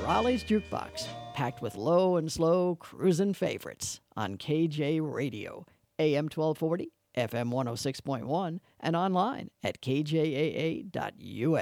Raleigh's Jukebox, packed with low and slow cruisin' favorites on KJ Radio, AM 1240, FM 106.1, and online at kjaa.us.